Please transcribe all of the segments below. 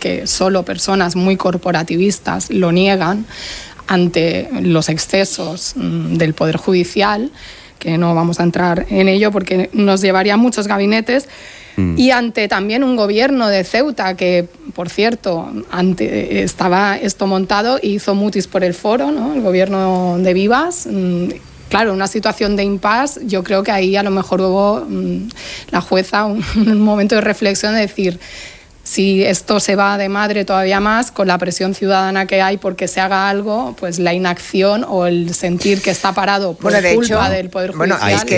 que solo personas muy corporativistas lo niegan ante los excesos del Poder Judicial, que no vamos a entrar en ello porque nos llevaría a muchos gabinetes, y ante también un gobierno de Ceuta que, por cierto, estaba esto montado y hizo mutis por el foro, ¿no? El gobierno de Vivas. Claro, una situación de impasse, yo creo que ahí a lo mejor hubo la jueza un momento de reflexión de decir, si esto se va de madre todavía más, con la presión ciudadana que hay porque se haga algo, pues la inacción o el sentir que está parado por culpa del Poder Judicial. Bueno, es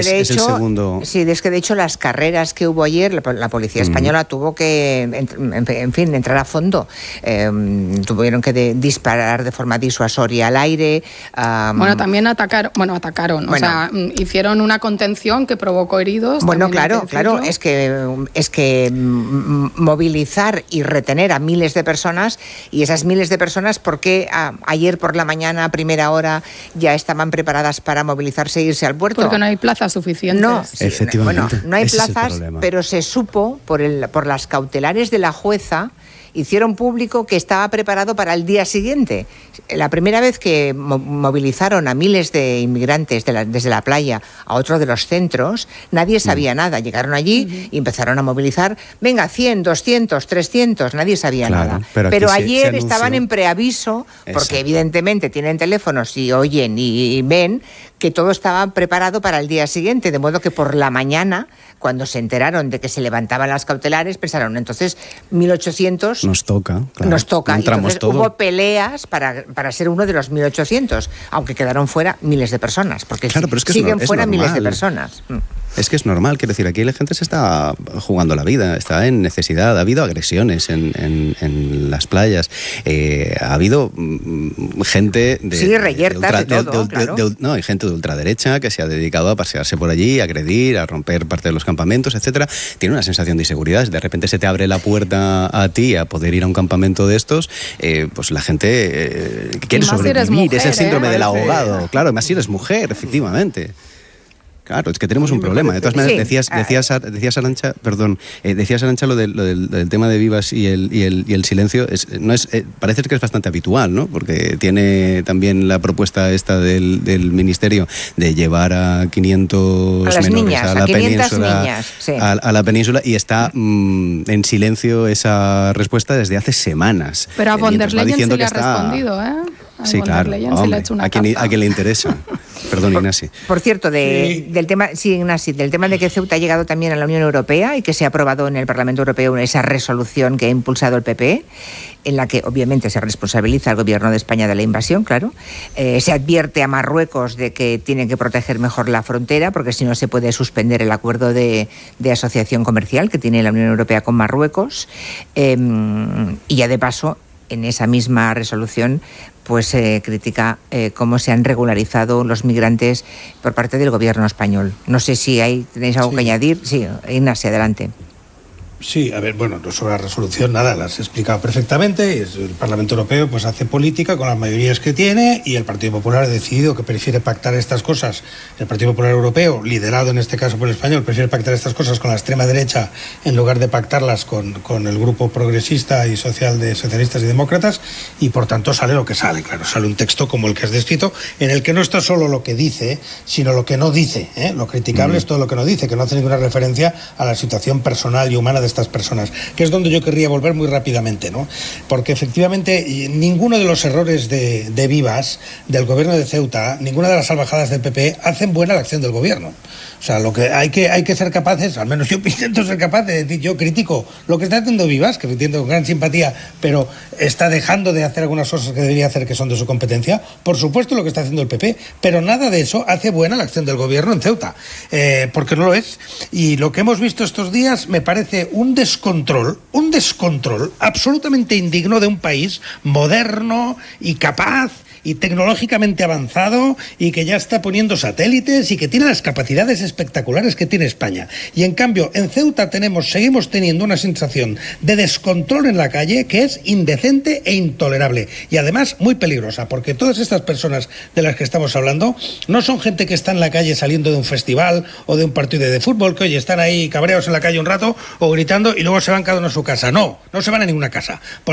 que de hecho las carreras que hubo ayer, la policía española tuvo que, en fin, entrar a fondo. Tuvieron que disparar de forma disuasoria al aire. Bueno, también atacaron. O sea, hicieron una contención que provocó heridos. Bueno, claro, es que movilizar y retener a miles de personas, y esas miles de personas, ¿por qué ayer por la mañana a primera hora ya estaban preparadas para movilizarse e irse al puerto? Porque no hay plazas suficientes. No, efectivamente. No hay plazas, pero se supo por las cautelares de la jueza, hicieron público que estaba preparado para el día siguiente. La primera vez que movilizaron a miles de inmigrantes desde la playa a otro de los centros, nadie sabía nada. Llegaron allí y empezaron a movilizar, venga, 100, 200, 300, nadie sabía nada. Pero ayer estaban en preaviso, porque evidentemente tienen teléfonos y oyen y ven que todo estaba preparado para el día siguiente, de modo que por la mañana, cuando se enteraron de que se levantaban las cautelares, pensaron, entonces 1.800... Nos toca. Entonces hubo peleas para ser uno de los 1.800, aunque quedaron fuera miles de personas, porque siguen fuera miles de personas. Es que es normal, quiero decir, aquí la gente se está jugando la vida, está en necesidad. Ha habido agresiones en las playas, ha habido gente hay gente de ultraderecha que se ha dedicado a pasearse por allí, a agredir, a romper parte de los campamentos, etcétera. Tiene una sensación de inseguridad. De repente se te abre la puerta a ti a poder ir a un campamento de estos, pues la gente quiere sobrevivir. Es el síndrome del ahogado. Claro, más si eres mujer, efectivamente. Claro, es que tenemos un problema. De todas maneras, decías Arantxa, lo del tema de Vivas y el silencio. Parece que es bastante habitual, ¿no? Porque tiene también la propuesta esta del Ministerio de llevar a 500 a menores a la península, niñas, sí. a la península, y está en silencio esa respuesta desde hace semanas. Pero a von der Leyen se le ha respondido, ¿eh? Sí, claro. Hombre, a quien le interesa. Perdón, Ignasi. Por cierto, del tema de que Ceuta ha llegado también a la Unión Europea y que se ha aprobado en el Parlamento Europeo esa resolución que ha impulsado el PP, en la que obviamente se responsabiliza al Gobierno de España de la invasión, claro. Se advierte a Marruecos de que tienen que proteger mejor la frontera, porque si no se puede suspender el acuerdo de asociación comercial que tiene la Unión Europea con Marruecos. Y ya de paso, en esa misma resolución, pues se critica cómo se han regularizado los migrantes por parte del gobierno español. No sé si tenéis algo que añadir. Sí, Ignacio, adelante. Sí, a ver, bueno, sobre la resolución nada, las he explicado perfectamente. El Parlamento Europeo pues hace política con las mayorías que tiene, y el Partido Popular ha decidido que prefiere pactar estas cosas. El Partido Popular Europeo, liderado en este caso por el español, prefiere pactar estas cosas con la extrema derecha en lugar de pactarlas con el grupo progresista y social de socialistas y demócratas, y por tanto sale lo que sale, claro, sale un texto como el que has descrito, en el que no está solo lo que dice, sino lo que no dice, ¿eh? Lo criticable es todo lo que no dice, que no hace ninguna referencia a la situación personal y humana de estas personas, que es donde yo querría volver muy rápidamente, ¿no? Porque efectivamente ninguno de los errores de Vivas, del gobierno de Ceuta, ninguna de las salvajadas del PP hacen buena la acción del gobierno. O sea, lo que hay que ser capaces, al menos yo intento ser capaz de decir, yo critico lo que está haciendo Vivas, que lo entiendo con gran simpatía, pero está dejando de hacer algunas cosas que debería hacer que son de su competencia. Por supuesto lo que está haciendo el PP, pero nada de eso hace buena la acción del gobierno en Ceuta, porque no lo es. Y lo que hemos visto estos días me parece un descontrol absolutamente indigno de un país moderno y capaz y tecnológicamente avanzado, y que ya está poniendo satélites y que tiene las capacidades espectaculares que tiene España. Y en cambio, en Ceuta seguimos teniendo una sensación de descontrol en la calle que es indecente e intolerable, y además muy peligrosa, porque todas estas personas de las que estamos hablando no son gente que está en la calle saliendo de un festival o de un partido de fútbol, que oye, están ahí cabreados en la calle un rato o gritando y luego se van cada uno a su casa. No se van a ninguna casa.